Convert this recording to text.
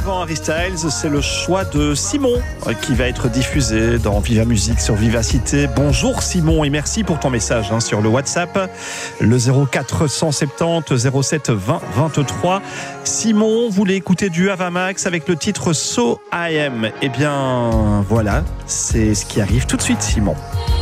Avant Harry Styles, c'est le choix de Simon qui va être diffusé dans Viva Musique sur Vivacité. Bonjour Simon et merci pour ton message sur le WhatsApp, le 0470 07 20 23. Simon voulait écouter du Avamax avec le titre So I Am. Eh bien voilà, c'est ce qui arrive tout de suite Simon.